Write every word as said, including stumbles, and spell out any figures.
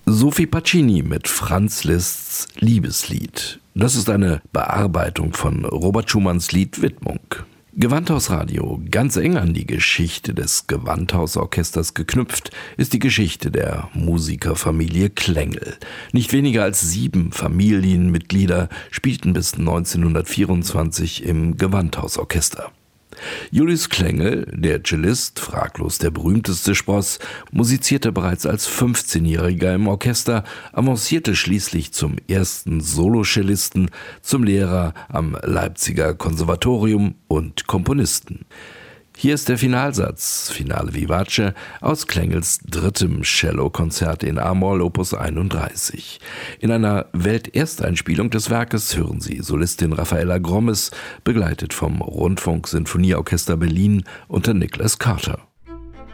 Sophie Pacini mit Franz Liszt's Liebeslied. Das ist eine Bearbeitung von Robert Schumanns Lied Widmung. Gewandhausradio, ganz eng an die Geschichte des Gewandhausorchesters geknüpft, ist die Geschichte der Musikerfamilie Klengel. Nicht weniger als sieben Familienmitglieder spielten bis neunzehnhundertvierundzwanzig im Gewandhausorchester. Julius Klengel, der Cellist, fraglos der berühmteste Spross, musizierte bereits als fünfzehnjähriger im Orchester, avancierte schließlich zum ersten Solocellisten, zum Lehrer am Leipziger Konservatorium und Komponisten. Hier ist der Finalsatz, Finale Vivace, aus Klengels drittem Cellokonzert in A-Moll Opus einunddreißig. In einer Weltersteinspielung des Werkes hören Sie Solistin Raffaella Grommes, begleitet vom Rundfunk-Sinfonieorchester Berlin unter Nicholas Carter.